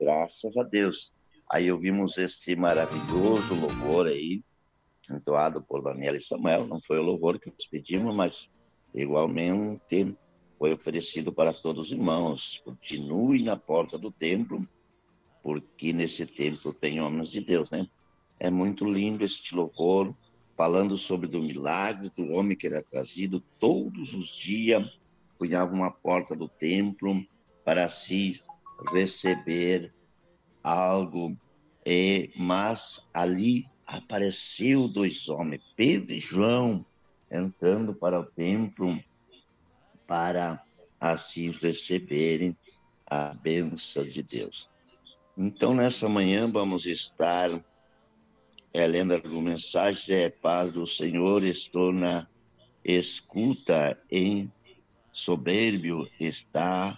graças a Deus. Aí ouvimos esse maravilhoso louvor aí, entoado por Daniela e Samuel. Não foi o louvor que nós pedimos, mas igualmente foi oferecido para todos os irmãos. Continue na porta do templo, porque nesse templo tem homens de Deus, né? É muito lindo este louvor, falando sobre o milagre do homem que era trazido todos os dias, punhava uma porta do templo para se receber algo, mas ali apareceu dois homens, Pedro e João, entrando para o templo para assim receberem a bênção de Deus. Então, nessa manhã, vamos estar lendo algumas mensagens, paz do Senhor, estou na escuta, em soberbio está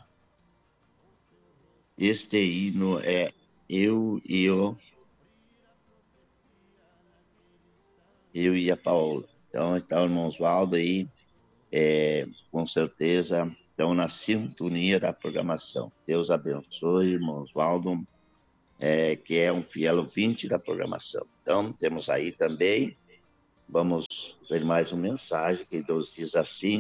este hino, eu e a Paola. Então, está o irmão Oswaldo aí, com certeza, estão na sintonia da programação. Deus abençoe, irmão Oswaldo, que é um fiel ouvinte da programação. Então, temos aí também, vamos ver mais uma mensagem que Deus diz assim: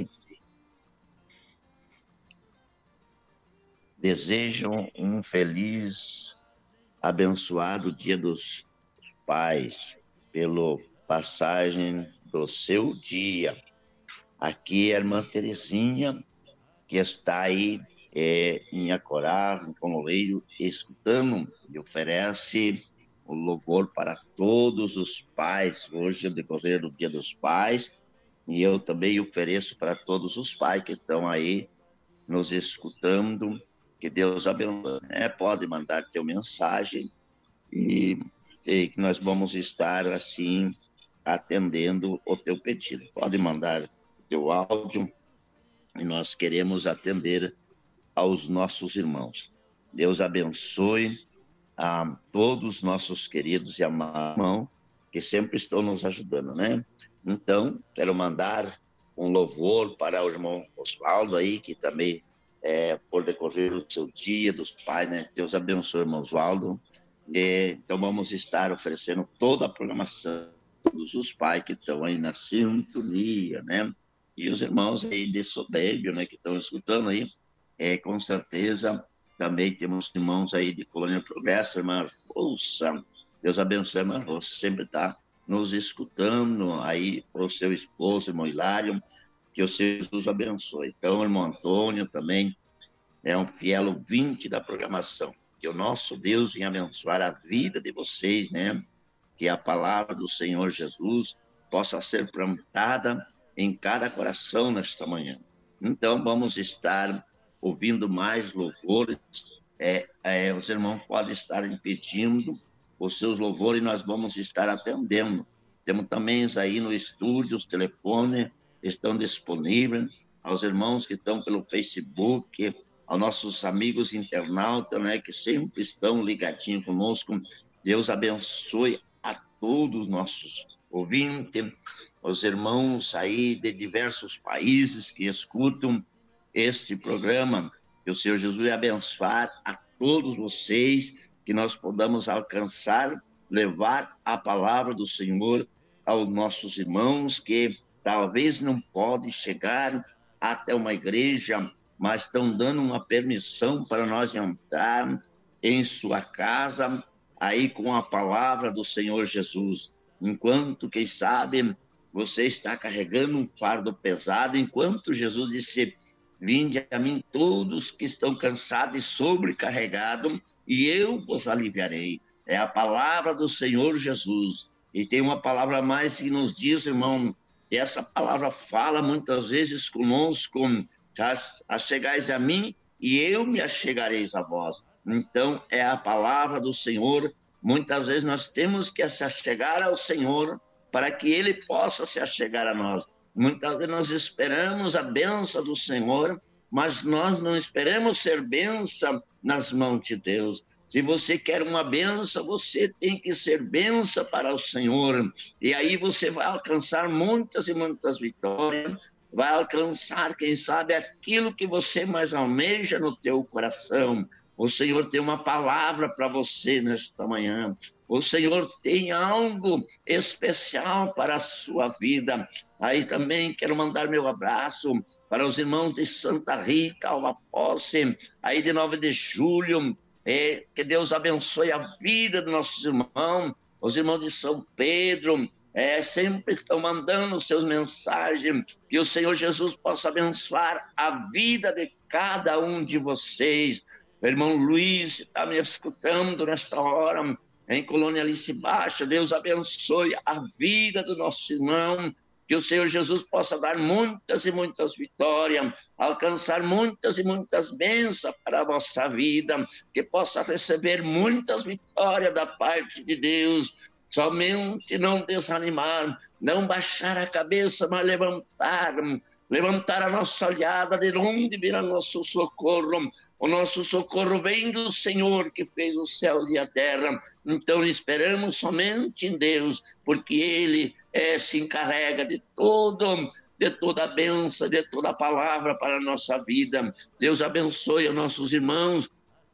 desejam um feliz, abençoado Dia dos Pais, pela passagem do seu dia. Aqui é a irmã Terezinha, que está aí em Acorá, em Conloureiro, escutando, e oferece o louvor para todos os pais. Hoje é o decorrer do Dia dos Pais, e eu também ofereço para todos os pais que estão aí nos escutando. Que Deus abençoe, né? Pode mandar teu mensagem e que nós vamos estar assim atendendo o teu pedido. Pode mandar teu áudio e nós queremos atender aos nossos irmãos. Deus abençoe a todos os nossos queridos e amados irmãos que sempre estão nos ajudando, né? Então, quero mandar um louvor para o irmão Oswaldo aí, que também por decorrer o seu dia dos pais, né? Deus abençoe, irmão Oswaldo. Então, vamos estar oferecendo toda a programação, todos os pais que estão aí na sintonia, né? E os irmãos aí de Soberbio, né, que estão escutando aí, com certeza também temos irmãos aí de Colônia Progresso, irmã Rosa. Deus abençoe, irmã Rosa, sempre está nos escutando aí, o seu esposo, irmão Hilário, que o Senhor Jesus abençoe. Então, irmão Antônio também é um fiel ouvinte da programação. Que o nosso Deus venha abençoar a vida de vocês, né? Que a palavra do Senhor Jesus possa ser plantada em cada coração nesta manhã. Então, vamos estar ouvindo mais louvores. Os irmãos podem estar pedindo os seus louvores e nós vamos estar atendendo. Temos também aí no estúdio, os telefones estão disponíveis, aos irmãos que estão pelo Facebook, aos nossos amigos internautas, né, que sempre estão ligadinhos conosco. Deus abençoe a todos os nossos ouvintes, os irmãos aí de diversos países que escutam este programa. Que o Senhor Jesus abençoe a todos vocês, que nós podamos alcançar, levar a palavra do Senhor aos nossos irmãos que talvez não podem chegar até uma igreja, mas estão dando uma permissão para nós entrar em sua casa, aí com a palavra do Senhor Jesus. Enquanto, quem sabe, você está carregando um fardo pesado, enquanto Jesus disse: vinde a mim todos que estão cansados e sobrecarregados, e eu vos aliviarei. É a palavra do Senhor Jesus. E tem uma palavra mais que nos diz, irmão, e essa palavra fala muitas vezes conosco: achegais a mim e eu me achegareis a vós. Então, é a palavra do Senhor. Muitas vezes nós temos que se achegar ao Senhor para que Ele possa se achegar a nós. Muitas vezes nós esperamos a bênção do Senhor, mas nós não esperamos ser bênção nas mãos de Deus. Se você quer uma bênção, você tem que ser bênção para o Senhor. E aí você vai alcançar muitas e muitas vitórias, vai alcançar, quem sabe, aquilo que você mais almeja no teu coração. O Senhor tem uma palavra para você nesta manhã. O Senhor tem algo especial para a sua vida. Aí também quero mandar meu abraço para os irmãos de Santa Rita, Alma Posse, aí de 9 de julho. Que Deus abençoe a vida dos nossos irmãos, os irmãos de São Pedro, sempre estão mandando seus mensagens, que o Senhor Jesus possa abençoar a vida de cada um de vocês. O irmão Luiz está me escutando nesta hora, em Colônia Alice Baixa. Deus abençoe a vida do nosso irmão, que o Senhor Jesus possa dar muitas e muitas vitórias, alcançar muitas e muitas bênçãos para a vossa vida, que possa receber muitas vitórias da parte de Deus. Somente não desanimar, não baixar a cabeça, mas levantar a nossa olhada de onde virá nosso socorro. O nosso socorro vem do Senhor que fez os céus e a terra. Então esperamos somente em Deus, porque Ele se encarrega de toda a bênção, de toda a palavra para a nossa vida. Deus abençoe os nossos irmãos.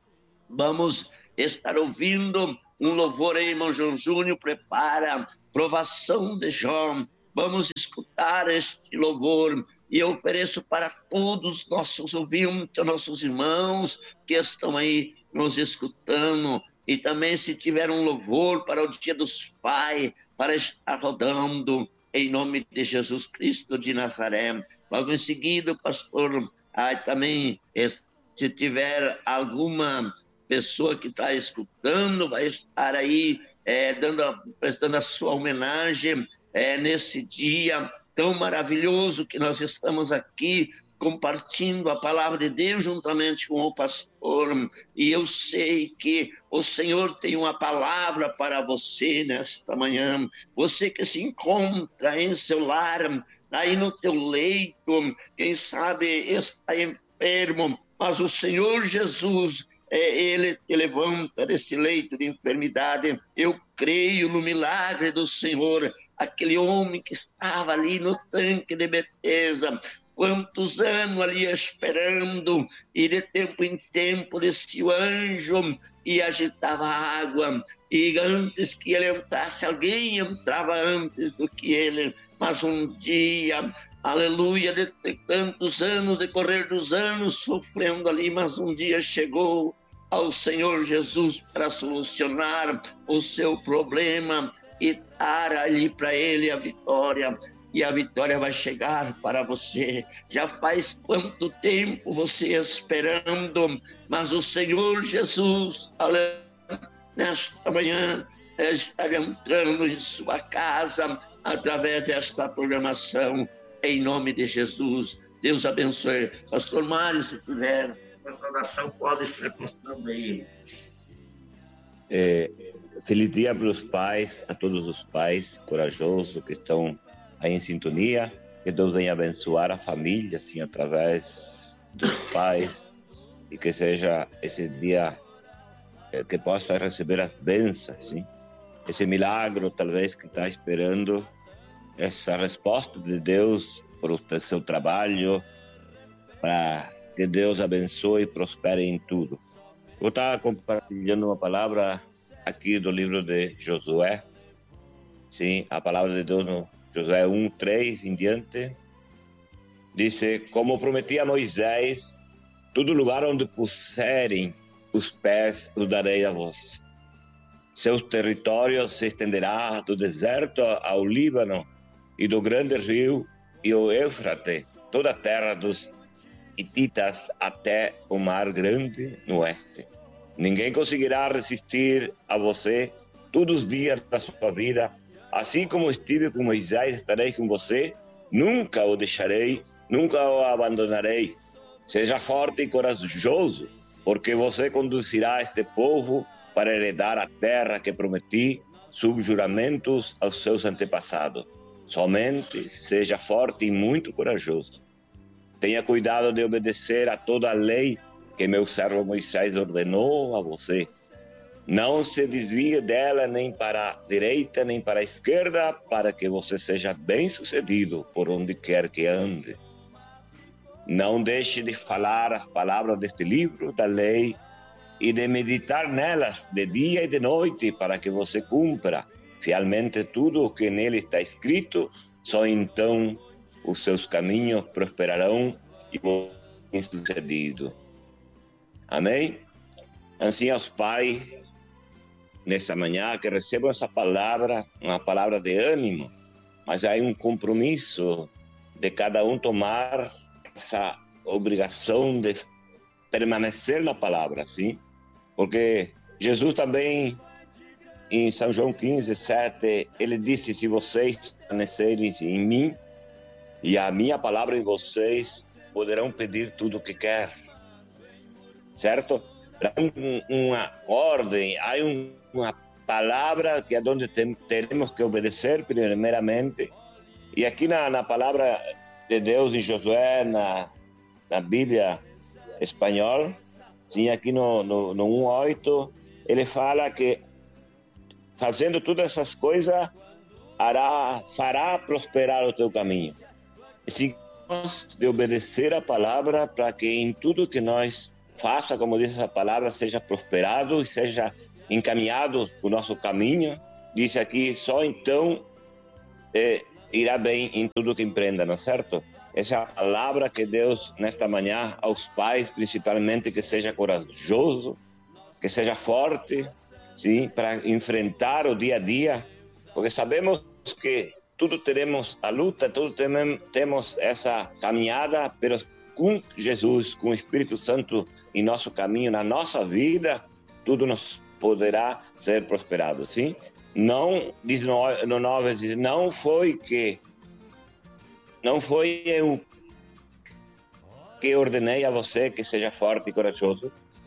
Vamos estar ouvindo um louvor aí, irmão João Júnior, prepara, provação de Jó. Vamos escutar este louvor e eu ofereço para todos os nossos ouvintes, nossos irmãos que estão aí nos escutando. E também, se tiver um louvor para o Dia dos Pais, para estar rodando, em nome de Jesus Cristo de Nazaré. Logo em seguida, o pastor, também, se tiver alguma pessoa que está escutando, vai estar aí prestando a sua homenagem nesse dia tão maravilhoso que nós estamos aqui compartilhando a palavra de Deus juntamente com o pastor. E eu sei que o Senhor tem uma palavra para você nesta manhã. Você que se encontra em seu lar, aí no teu leito, quem sabe está enfermo, mas o Senhor Jesus, Ele te levanta deste leito de enfermidade. Eu creio no milagre do Senhor. Aquele homem que estava ali no tanque de Betesda, quantos anos ali esperando, e de tempo em tempo descia o anjo e agitava a água, e antes que ele entrasse, alguém entrava antes do que ele. Mas um dia, aleluia, de tantos anos, decorrer dos anos, sofrendo ali, mas um dia chegou ao Senhor Jesus para solucionar o seu problema e dar ali para ele a vitória. E a vitória vai chegar para você. Já faz quanto tempo você esperando, mas o Senhor Jesus, nesta manhã, está entrando em sua casa através desta programação, em nome de Jesus. Deus abençoe. Pastor Mário, se tiver uma saudação, pode ser postando aí. Feliz dia para os pais, a todos os pais corajosos que estão aí em sintonia. Que Deus venha abençoar a família, assim, através dos pais, e que seja esse dia que possa receber as bênçãos, assim, esse milagre, talvez, que está esperando, essa resposta de Deus para o seu trabalho, para que Deus abençoe e prospere em tudo. Eu estava compartilhando uma palavra aqui do livro de Josué, sim, a palavra de Deus no Josué 1:3 em diante, diz: como prometi a Moisés, todo lugar onde puserem os pés o darei a vós. Seu território se estenderá do deserto ao Líbano e do grande rio e o Éufrates, toda a terra dos hititas até o mar grande no oeste. Ninguém conseguirá resistir a você todos os dias da sua vida. Assim como estive com Moisés, estarei com você. Nunca o deixarei, nunca o abandonarei. Seja forte e corajoso, porque você conduzirá este povo para heredar a terra que prometi, sob juramentos aos seus antepassados. Somente seja forte e muito corajoso. Tenha cuidado de obedecer a toda a lei que meu servo Moisés ordenou a você. Não se desvie dela nem para a direita nem para a esquerda, para que você seja bem-sucedido por onde quer que ande. Não deixe de falar as palavras deste livro da lei e de meditar nelas de dia e de noite, para que você cumpra fielmente tudo o que nele está escrito. Só então os seus caminhos prosperarão e serão bem-sucedidos. Amém? Assim, aos pais, nesta manhã, que recebam essa palavra, uma palavra de ânimo, mas há um compromisso de cada um tomar essa obrigação de permanecer na palavra, sim? Porque Jesus também, em São João 15, 7, ele disse: se vocês permanecerem em mim e a minha palavra em vocês, poderão pedir tudo o que quer. Certo? Há uma ordem, há uma palavra que é onde teremos que obedecer primeiramente. E aqui na palavra de Deus em Josué, na Bíblia espanhol, sim, aqui no 1:8, ele fala que fazendo todas essas coisas fará prosperar o teu caminho. E se nós de obedecer a palavra, para que em tudo que nós faça, como diz essa palavra, seja prosperado e seja encaminhado o nosso caminho, diz aqui, só então irá bem em tudo que empreenda, não é certo? Essa é a palavra que Deus, nesta manhã, aos pais, principalmente, que seja corajoso, que seja forte, sim, para enfrentar o dia a dia, porque sabemos que tudo teremos a luta, tudo temos essa caminhada, mas com Jesus, com o Espírito Santo em nosso caminho, na nossa vida, tudo nos poderá ser prosperado, sim? Não, diz no 9, diz, não foi eu que ordenei a você que seja forte e corajoso.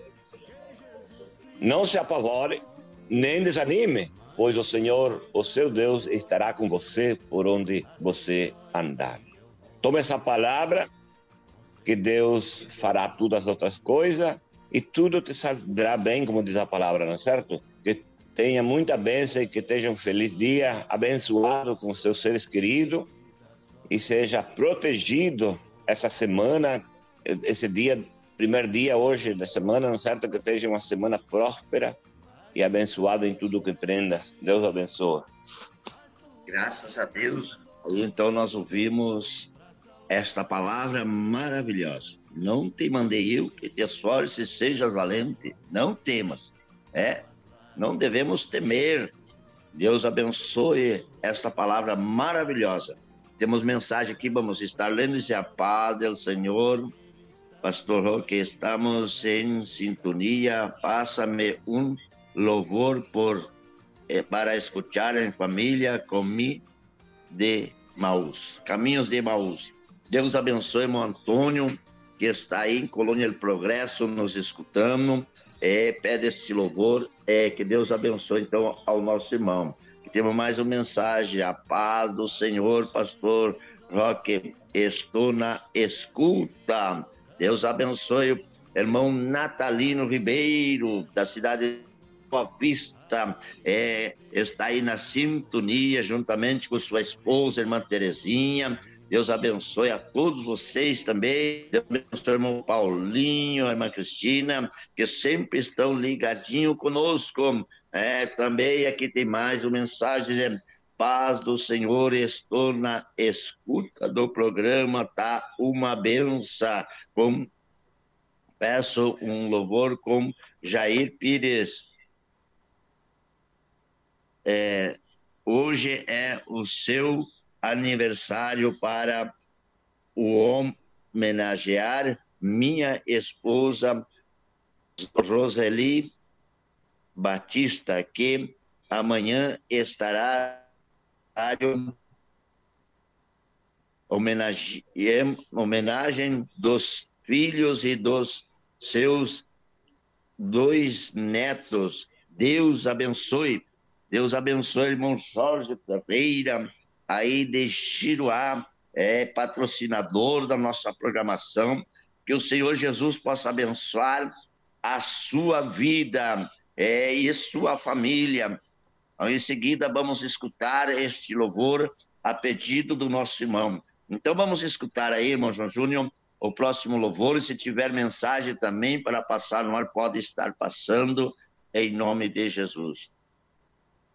Não se apavore, nem desanime, pois o Senhor, o seu Deus, estará com você por onde você andar. Tome essa palavra, que Deus fará todas as outras coisas e tudo te saldrá bem, como diz a palavra, não é certo? Que tenha muita bênção e que esteja um feliz dia, abençoado com seus seres queridos e seja protegido essa semana, esse dia, primeiro dia hoje da semana, não é certo? Que esteja uma semana próspera e abençoada em tudo que empreenda. Deus abençoe. Graças a Deus. Então nós ouvimos esta palavra maravilhosa. Não te mandei eu que te esforce e sejas valente. Não temas. Não devemos temer. Deus abençoe essa palavra maravilhosa. Temos mensagem aqui, vamos estar lendo, e a paz do Senhor. Pastor Roque, estamos em sintonia. Passa-me um louvor para escuchar em família Caminhos de Maús. Deus abençoe, irmão Antônio, que está aí em Colônia do Progresso, nos escutando. Pede este louvor, que Deus abençoe então ao nosso irmão. E temos mais uma mensagem: a paz do Senhor, pastor Roque, estou na escuta. Deus abençoe o irmão Natalino Ribeiro, da cidade de Boa Vista, está aí na sintonia, juntamente com sua esposa, irmã Terezinha. Deus abençoe a todos vocês também. Deus abençoe o irmão Paulinho, a irmã Cristina, que sempre estão ligadinhos conosco. Também aqui tem mais uma mensagem: paz do Senhor, estou na escuta do programa, tá uma benção. Peço um louvor com Jair Pires. Hoje é o seu aniversário, para homenagear minha esposa Roseli Batista, que amanhã estará homenagem dos filhos e dos seus 2 netos. Deus abençoe, irmão Jorge Ferreira, aí de Xiruá, patrocinador da nossa programação. Que o Senhor Jesus possa abençoar a sua vida e sua família. Em seguida, vamos escutar este louvor a pedido do nosso irmão. Então, vamos escutar aí, irmão João Júnior, o próximo louvor. E se tiver mensagem também para passar no ar, pode estar passando em nome de Jesus.